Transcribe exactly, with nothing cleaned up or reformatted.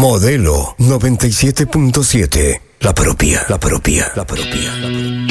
Modelo noventa y siete punto siete. La propia, la propia, la propia. La propia.